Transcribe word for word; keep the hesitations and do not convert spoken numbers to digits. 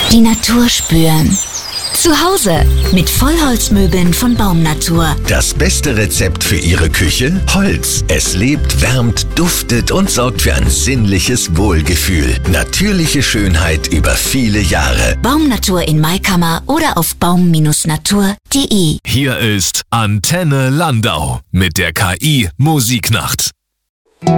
Die Natur spüren. Zu Hause mit Vollholzmöbeln von Baumnatur. Das beste Rezept für Ihre Küche? Holz. Es lebt, wärmt, duftet und sorgt für ein sinnliches Wohlgefühl. Natürliche Schönheit über viele Jahre. Baumnatur in Maikammer oder auf baum Natur punkt de. Hier ist Antenne Landau mit der K I Musiknacht.